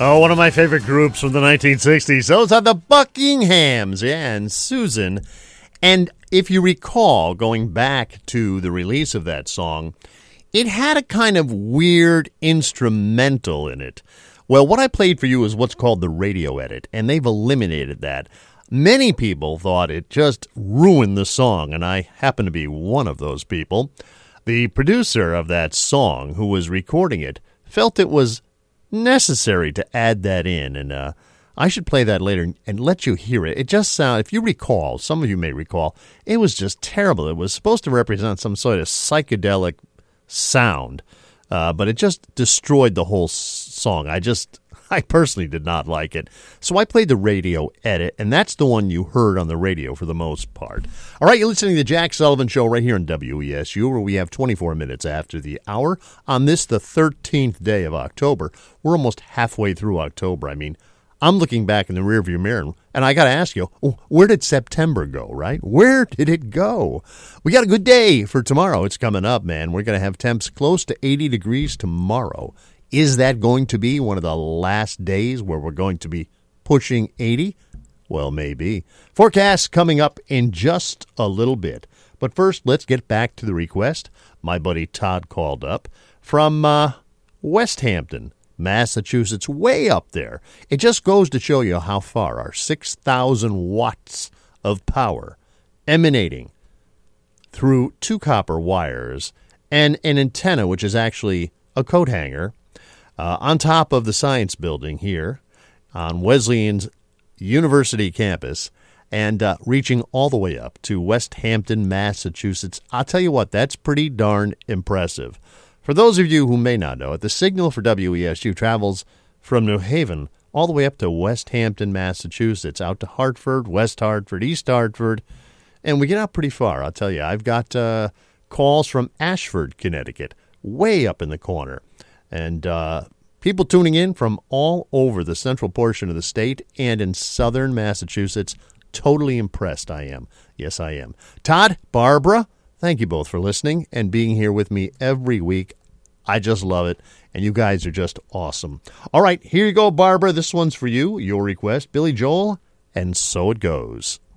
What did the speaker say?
Oh, one of my favorite groups from the 1960s. Those are the Buckinghams. Yeah, and Susan. And if you recall, going back to the release of that song, it had a kind of weird instrumental in it. Well, what I played for you is what's called the radio edit, and they've eliminated that. Many people thought it just ruined the song, and I happen to be one of those people. The producer of that song, who was recording it, felt it was necessary to add that in, and I should play that later and let you hear it. It just sounded, if you recall, some of you may recall, it was just terrible. It was supposed to represent some sort of psychedelic sound, but it just destroyed the whole song. I personally did not like it. So I played the radio edit, and that's the one you heard on the radio for the most part. All right, you're listening to The Jack Sullivan Show right here on WESU, where we have 24 minutes after the hour on this, the 13th day of October. We're almost halfway through October. I mean, I'm looking back in the rearview mirror, and I got to ask you, where did September go, right? Where did it go? We got a good day for tomorrow. It's coming up, man. We're going to have temps close to 80 degrees tomorrow. Is that going to be one of the last days where we're going to be pushing 80? Well, maybe. Forecast coming up in just a little bit. But first, let's get back to the request. My buddy Todd called up from West Hampton, Massachusetts, way up there. It just goes to show you how far our 6,000 watts of power emanating through two copper wires and an antenna, which is actually a coat hanger, on top of the science building here on Wesleyan's University campus, and reaching all the way up to West Hampton, Massachusetts. I'll tell you what, that's pretty darn impressive. For those of you who may not know it, the signal for WESU travels from New Haven all the way up to West Hampton, Massachusetts, out to Hartford, West Hartford, East Hartford, and we get out pretty far. I'll tell you, I've got calls from Ashford, Connecticut, way up in the corner. And people tuning in from all over the central portion of the state and in southern Massachusetts. Totally impressed, I am. Yes, I am. Todd, Barbara, thank you both for listening and being here with me every week. I just love it, and you guys are just awesome. All right, here you go, Barbara. This one's for you, your request. Billy Joel, and So It Goes.